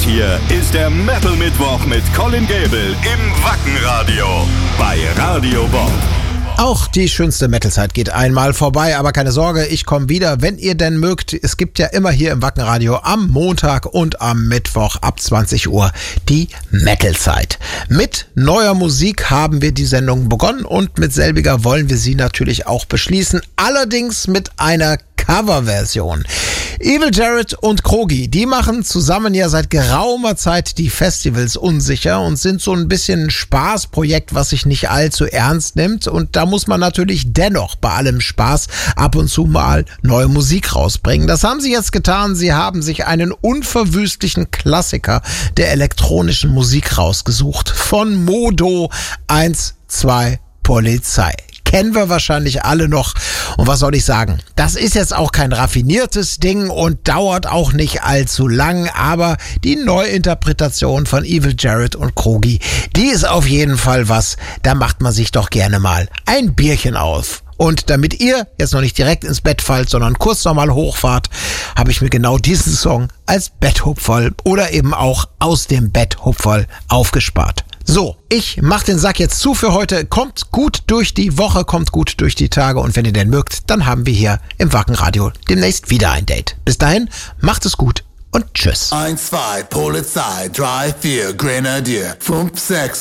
hier ist der Metal Mittwoch mit Colin Gable im Wackenradio bei Radio Bob. Auch die schönste Metal-Zeit geht einmal vorbei, aber keine Sorge, ich komme wieder, wenn ihr denn mögt. Es gibt ja immer hier im Wackenradio am Montag und am Mittwoch ab 20 Uhr die Metal-Zeit. Mit neuer Musik haben wir die Sendung begonnen und mit selbiger wollen wir sie natürlich auch beschließen, allerdings mit einer Coverversion. Evil Jared und Krogi, die machen zusammen ja seit geraumer Zeit die Festivals unsicher und sind so ein bisschen ein Spaßprojekt, was sich nicht allzu ernst nimmt. Und da muss man natürlich dennoch bei allem Spaß ab und zu mal neue Musik rausbringen. Das haben sie jetzt getan. Sie haben sich einen unverwüstlichen Klassiker der elektronischen Musik rausgesucht. Von Modo 1-2 Polizei. Kennen wir wahrscheinlich alle noch. Und was soll ich sagen? Das ist jetzt auch kein raffiniertes Ding und dauert auch nicht allzu lang, aber die Neuinterpretation von Evil Jared und Krogi, die ist auf jeden Fall was, da macht man sich doch gerne mal ein Bierchen auf. Und damit ihr jetzt noch nicht direkt ins Bett fallt, sondern kurz nochmal hochfahrt, habe ich mir genau diesen Song als Betthupferl oder eben auch aus dem Betthupferl aufgespart. So, ich mach den Sack jetzt zu für heute. Kommt gut durch die Woche, kommt gut durch die Tage und wenn ihr denn mögt, dann haben wir hier im Wackenradio demnächst wieder ein Date. Bis dahin, macht es gut und tschüss. 1, 2, Polizei, 3, 4, Grenadier, 5, 6,